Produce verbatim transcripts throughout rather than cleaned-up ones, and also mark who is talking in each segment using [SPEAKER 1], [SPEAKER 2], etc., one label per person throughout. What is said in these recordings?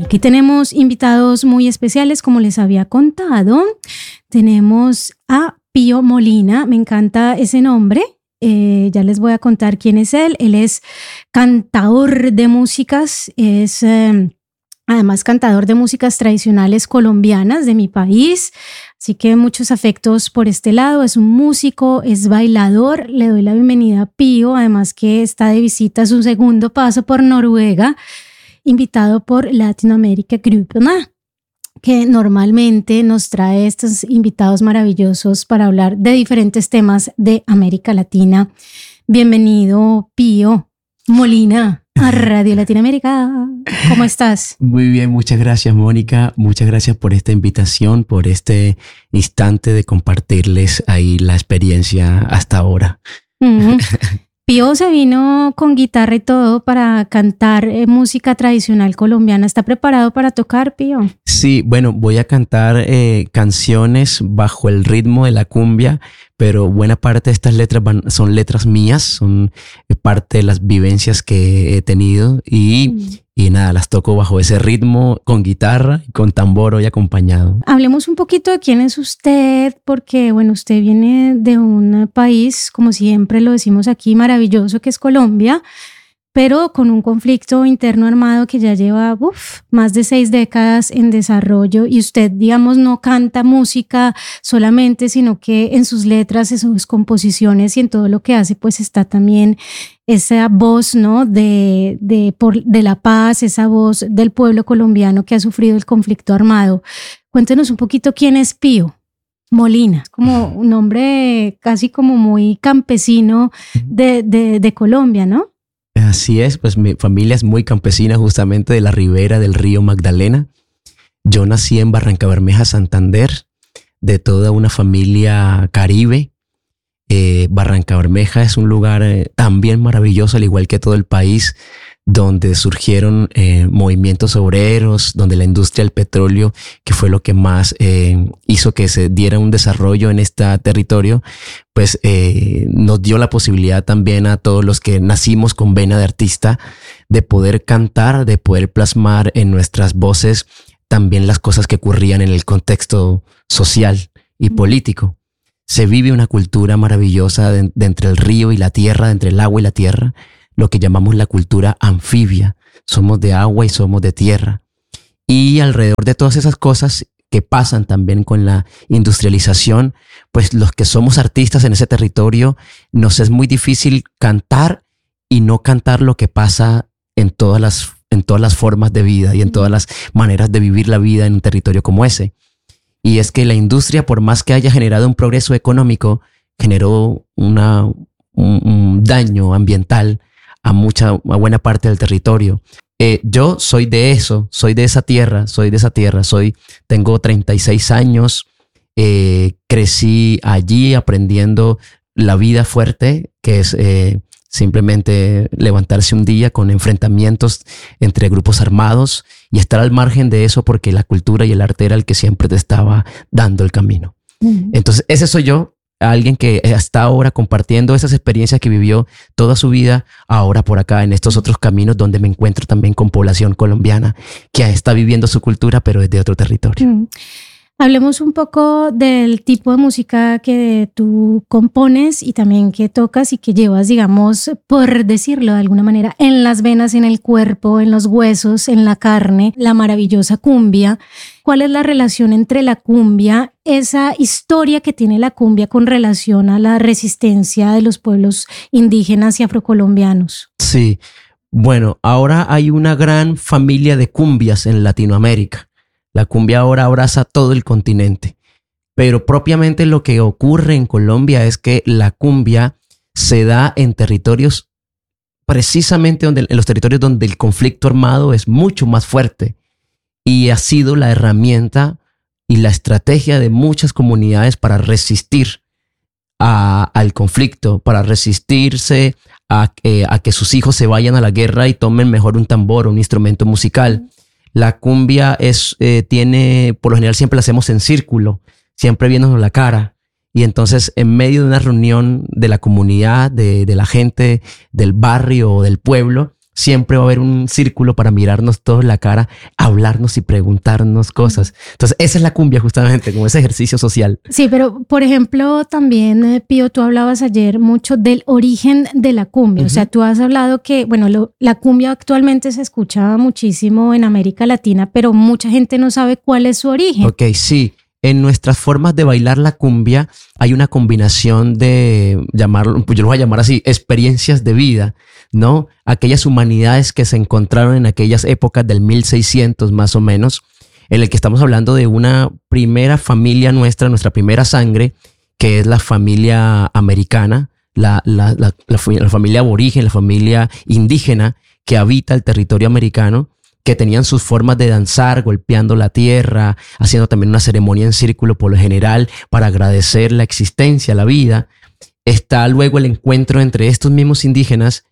[SPEAKER 1] Aquí tenemos invitados muy especiales, como les había contado. Tenemos a Pío Molina, me encanta ese nombre. Eh, ya les voy a contar quién es él. Él es cantador de músicas, es eh, además cantador de músicas tradicionales colombianas de mi país. Así que muchos afectos por este lado. Es un músico, es bailador. Le doy la bienvenida a Pío, además que está de visita a su segundo paso por Noruega, invitado por Latinoamérica Group, ¿no? Que normalmente nos trae estos invitados maravillosos para hablar de diferentes temas de América Latina. Bienvenido, Pío Molina, a Radio Latinoamérica. ¿Cómo estás?
[SPEAKER 2] Muy bien, muchas gracias, Mónica. Muchas gracias por esta invitación, por este instante de compartirles ahí la experiencia hasta ahora.
[SPEAKER 1] Mm-hmm. Pío se vino con guitarra y todo para cantar eh, música tradicional colombiana. ¿Está preparado para tocar, Pío?
[SPEAKER 2] Sí, bueno, voy a cantar eh, canciones bajo el ritmo de la cumbia, pero buena parte de estas letras van, son letras mías, son parte de las vivencias que he tenido y, mm. y nada, las toco bajo ese ritmo con guitarra y con tambor hoy acompañado.
[SPEAKER 1] Hablemos un poquito de quién es usted, porque bueno, usted viene de un país, como siempre lo decimos aquí, maravilloso, que es Colombia, pero con un conflicto interno armado que ya lleva uf, más de seis décadas en desarrollo, y usted, digamos, no canta música solamente, sino que en sus letras, en sus composiciones y en todo lo que hace, pues está también esa voz, ¿no? de, de, por, de la paz, esa voz del pueblo colombiano que ha sufrido el conflicto armado. Cuéntenos un poquito quién es Pío Molina, como un nombre casi como muy campesino de, de, de Colombia, ¿no?
[SPEAKER 2] Así es, pues mi familia es muy campesina, justamente de la ribera del río Magdalena. Yo nací en Barrancabermeja, Santander, de toda una familia caribe. Eh, Barrancabermeja es un lugar eh, también maravilloso, al igual que todo el país, donde surgieron eh, movimientos obreros, donde la industria del petróleo, que fue lo que más eh, hizo que se diera un desarrollo en este territorio, pues eh, nos dio la posibilidad también a todos los que nacimos con vena de artista de poder cantar, de poder plasmar en nuestras voces también las cosas que ocurrían en el contexto social y político. Se vive una cultura maravillosa de, de entre el río y la tierra, de entre el agua y la tierra, lo que llamamos la cultura anfibia. Somos de agua y somos de tierra. Y alrededor de todas esas cosas que pasan también con la industrialización, pues los que somos artistas en ese territorio, nos es muy difícil cantar y no cantar lo que pasa en todas las, en todas las formas de vida y en todas las maneras de vivir la vida en un territorio como ese. Y es que la industria, por más que haya generado un progreso económico, generó una, un, un daño ambiental a mucha, a buena parte del territorio. Eh, yo soy de eso, soy de esa tierra, soy de esa tierra, soy, tengo treinta y seis años, eh, crecí allí aprendiendo la vida fuerte, que es eh, simplemente levantarse un día con enfrentamientos entre grupos armados y estar al margen de eso porque la cultura y el arte era el que siempre te estaba dando el camino. Uh-huh. Entonces ese soy yo, alguien que está ahora compartiendo esas experiencias que vivió toda su vida, ahora por acá en estos otros caminos donde me encuentro también con población colombiana que está viviendo su cultura pero desde otro territorio. Uh-huh.
[SPEAKER 1] Hablemos un poco del tipo de música que tú compones y también que tocas y que llevas, digamos, por decirlo de alguna manera, en las venas, en el cuerpo, en los huesos, en la carne, la maravillosa cumbia. ¿Cuál es la relación entre la cumbia, esa historia que tiene la cumbia con relación a la resistencia de los pueblos indígenas y afrocolombianos?
[SPEAKER 2] Sí, bueno, ahora hay una gran familia de cumbias en Latinoamérica. La cumbia ahora abraza todo el continente, pero propiamente lo que ocurre en Colombia es que la cumbia se da en territorios, precisamente donde, en los territorios donde el conflicto armado es mucho más fuerte y ha sido la herramienta y la estrategia de muchas comunidades para resistir a, al conflicto, para resistirse a, eh, a que sus hijos se vayan a la guerra y tomen mejor un tambor o un instrumento musical. La cumbia es, eh, tiene, por lo general siempre la hacemos en círculo, siempre viéndonos la cara. Y entonces en medio de una reunión de la comunidad, de, de la gente del barrio o del pueblo, siempre va a haber un círculo para mirarnos todos la cara, hablarnos y preguntarnos cosas. Entonces, esa es la cumbia justamente, como ese ejercicio social.
[SPEAKER 1] Sí, pero por ejemplo, también, eh, Pío, tú hablabas ayer mucho del origen de la cumbia. Uh-huh. O sea, tú has hablado que, bueno, lo, la cumbia actualmente se escucha muchísimo en América Latina, pero mucha gente no sabe cuál es su origen.
[SPEAKER 2] Ok, sí. En nuestras formas de bailar la cumbia hay una combinación de, llamarlo, pues yo lo voy a llamar así, experiencias de vida, ¿no? Aquellas humanidades que se encontraron en aquellas épocas del mil seiscientos más o menos, en el que estamos hablando de una primera familia nuestra, nuestra primera sangre, que es la familia americana, la, la, la, la, la familia aborigen, la familia indígena que habita el territorio americano, que tenían sus formas de danzar, golpeando la tierra, haciendo también una ceremonia en círculo por lo general para agradecer la existencia, la vida. Está luego el encuentro entre estos mismos indígenas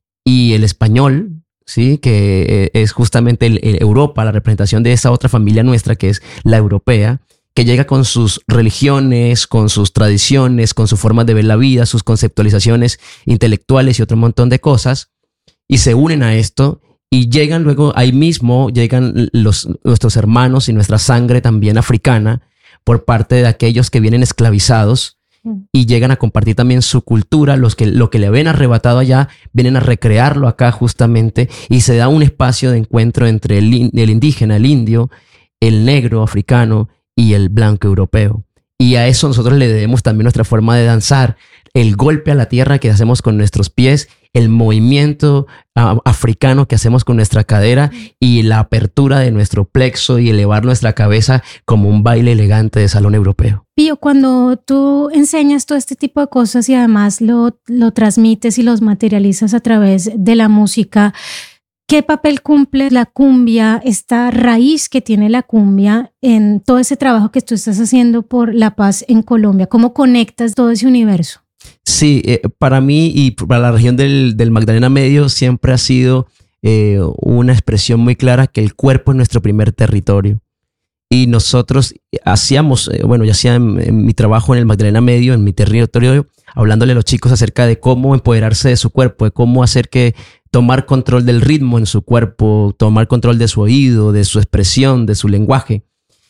[SPEAKER 2] y el español, ¿sí? Que es justamente el, el Europa, la representación de esa otra familia nuestra que es la europea, que llega con sus religiones, con sus tradiciones, con su forma de ver la vida, sus conceptualizaciones intelectuales y otro montón de cosas, y se unen a esto. Y llegan luego, ahí mismo, llegan los, nuestros hermanos y nuestra sangre también africana por parte de aquellos que vienen esclavizados y llegan a compartir también su cultura. Los que, lo que le habían arrebatado allá vienen a recrearlo acá justamente y se da un espacio de encuentro entre el, el indígena, el indio, el negro africano y el blanco europeo. Y a eso nosotros le debemos también nuestra forma de danzar, el golpe a la tierra que hacemos con nuestros pies, el movimiento uh, africano que hacemos con nuestra cadera y la apertura de nuestro plexo y elevar nuestra cabeza como un baile elegante de salón europeo.
[SPEAKER 1] Pío, cuando tú enseñas todo este tipo de cosas y además lo, lo transmites y los materializas a través de la música, ¿qué papel cumple la cumbia, esta raíz que tiene la cumbia en todo ese trabajo que tú estás haciendo por la paz en Colombia? ¿Cómo conectas todo ese universo?
[SPEAKER 2] Sí, eh, para mí y para la región del, del Magdalena Medio siempre ha sido eh, una expresión muy clara que el cuerpo es nuestro primer territorio. Y nosotros hacíamos, eh, bueno, yo hacía en, en mi trabajo en el Magdalena Medio, en mi territorio, hablándole a los chicos acerca de cómo empoderarse de su cuerpo, de cómo hacer que tomar control del ritmo en su cuerpo, tomar control de su oído, de su expresión, de su lenguaje.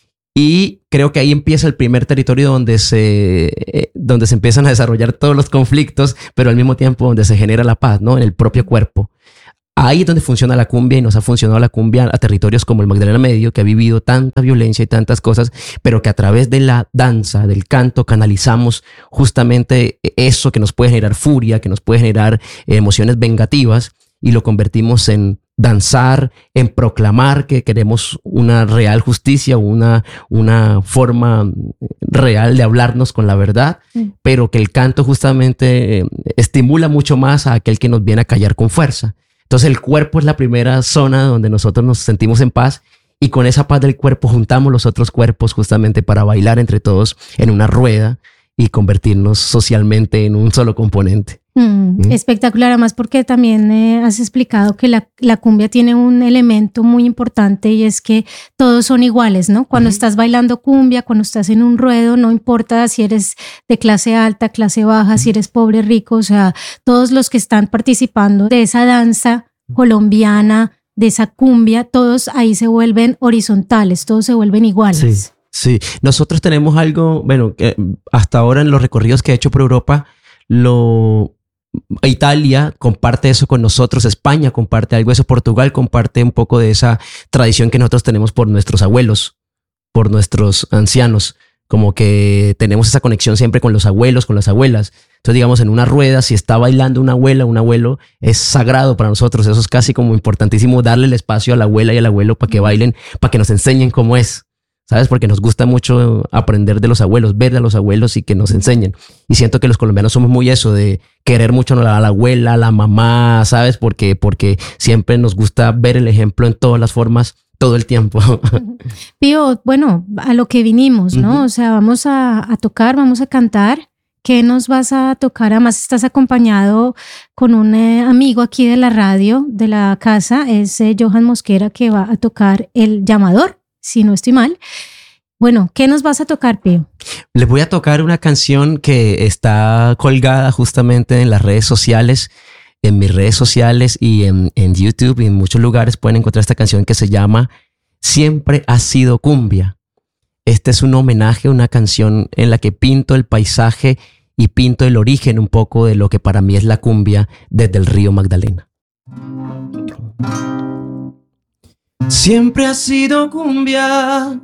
[SPEAKER 2] Y creo que ahí empieza el primer territorio donde se, eh, donde se empiezan a desarrollar todos los conflictos, pero al mismo tiempo donde se genera la paz, ¿no? En el propio cuerpo. Ahí es donde funciona la cumbia y nos ha funcionado la cumbia a territorios como el Magdalena Medio, que ha vivido tanta violencia y tantas cosas, pero que a través de la danza, del canto, canalizamos justamente eso que nos puede generar furia, que nos puede generar eh, emociones vengativas y lo convertimos en danzar, en proclamar que queremos una real justicia, una, una forma real de hablarnos con la verdad, mm. pero que el canto justamente eh, estimula mucho más a aquel que nos viene a callar con fuerza. Entonces el cuerpo es la primera zona donde nosotros nos sentimos en paz y con esa paz del cuerpo juntamos los otros cuerpos justamente para bailar entre todos en una rueda y convertirnos socialmente en un solo componente.
[SPEAKER 1] Mm, ¿Mm? Espectacular, además porque también eh, has explicado que la, la cumbia tiene un elemento muy importante y es que todos son iguales, ¿no? Cuando uh-huh. estás bailando cumbia, cuando estás en un ruedo, no importa si eres de clase alta, clase baja, uh-huh. si eres pobre, rico, o sea, todos los que están participando de esa danza colombiana, de esa cumbia, todos ahí se vuelven horizontales, todos se vuelven iguales.
[SPEAKER 2] Sí. Sí, nosotros tenemos algo, bueno, que hasta ahora en los recorridos que he hecho por Europa, lo, Italia comparte eso con nosotros, España comparte algo de eso, Portugal comparte un poco de esa tradición que nosotros tenemos por nuestros abuelos, por nuestros ancianos, como que tenemos esa conexión siempre con los abuelos, con las abuelas. Entonces, digamos, en una rueda, si está bailando una abuela, un abuelo, es sagrado para nosotros. Eso es casi como importantísimo, darle el espacio a la abuela y al abuelo para que bailen, para que nos enseñen cómo es. ¿Sabes? Porque nos gusta mucho aprender de los abuelos, ver a los abuelos y que nos enseñen. Y siento que los colombianos somos muy eso de querer mucho a la, a la abuela, a la mamá, ¿sabes? Porque, porque siempre nos gusta ver el ejemplo en todas las formas, todo el tiempo.
[SPEAKER 1] Pío, bueno, a lo que vinimos, ¿no? Uh-huh. O sea, vamos a, a tocar, vamos a cantar. ¿Qué nos vas a tocar? Además, estás acompañado con un eh, amigo aquí de la radio, de la casa, es eh, Johan Mosquera, que va a tocar El Llamador. Si no estoy mal. Bueno, ¿qué nos vas a tocar, Pío?
[SPEAKER 2] Les voy a tocar una canción que está colgada justamente en las redes sociales. en mis redes sociales y en, en YouTube y en muchos lugares pueden encontrar esta canción que se llama Siempre ha sido cumbia. Este es un homenaje a una canción en la que pinto el paisaje y pinto el origen un poco de lo que para mí es la cumbia desde el río Magdalena. Siempre ha sido cumbia,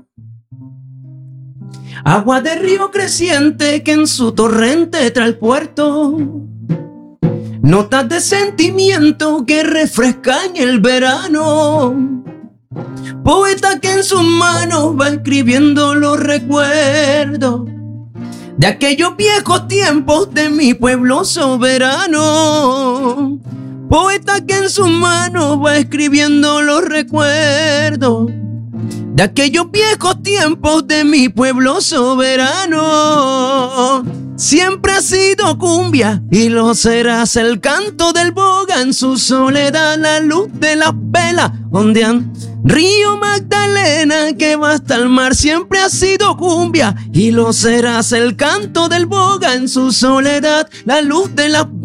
[SPEAKER 2] agua de río creciente que en su torrente trae el puerto, notas de sentimiento que refrescan el verano, poeta que en sus manos va escribiendo los recuerdos de aquellos viejos tiempos de mi pueblo soberano. Poeta que en sus manos va escribiendo los recuerdos de aquellos viejos tiempos de mi pueblo soberano. Siempre ha sido cumbia y lo serás, el canto del boga en su soledad, la luz de las velas ondean río Magdalena que va hasta el mar. Siempre ha sido cumbia y lo serás, el canto del boga en su soledad, la luz de las velas